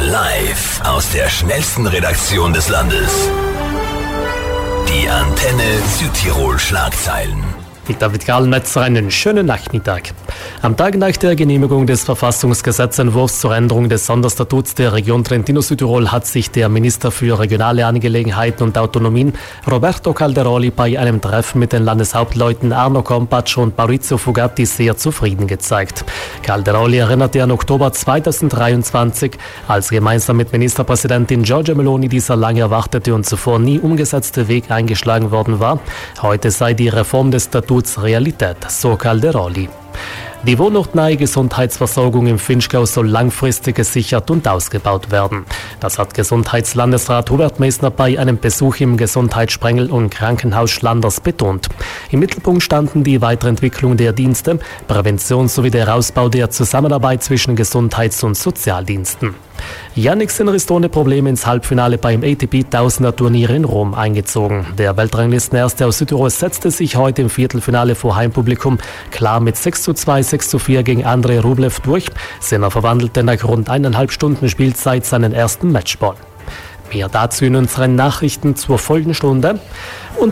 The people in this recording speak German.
Live aus der schnellsten Redaktion des Landes. Die Antenne Südtirol Schlagzeilen. Mit David Karlnetzer einen schönen Nachmittag. Am Tag nach der Genehmigung des Verfassungsgesetzentwurfs zur Änderung des Sonderstatuts der Region Trentino-Südtirol hat sich der Minister für regionale Angelegenheiten und Autonomien Roberto Calderoli bei einem Treffen mit den Landeshauptleuten Arno Kompatsch und Maurizio Fugatti sehr zufrieden gezeigt. Calderoli erinnerte an Oktober 2023, als gemeinsam mit Ministerpräsidentin Giorgia Meloni dieser lang erwartete und zuvor nie umgesetzte Weg eingeschlagen worden war. Heute sei die Reform des Statuts Realität, so Calderoli. Die wohnortnahe Gesundheitsversorgung im Vinschgau soll langfristig gesichert und ausgebaut werden. Das hat Gesundheitslandesrat Hubert Meissner bei einem Besuch im Gesundheitssprengel- und Krankenhaus Schlanders betont. Im Mittelpunkt standen die Weiterentwicklung der Dienste, Prävention sowie der Ausbau der Zusammenarbeit zwischen Gesundheits- und Sozialdiensten. Yannick Sinner ist ohne Probleme ins Halbfinale beim ATP-Tausender-Turnier in Rom eingezogen. Der Weltranglistenerste aus Südtirol setzte sich heute im Viertelfinale vor Heimpublikum klar mit 6:2, 6:4 gegen Andrei Rublev durch. Sinner verwandelte nach rund 1,5 Stunden Spielzeit seinen ersten Matchball. Mehr dazu in unseren Nachrichten zur folgenden Stunde. Und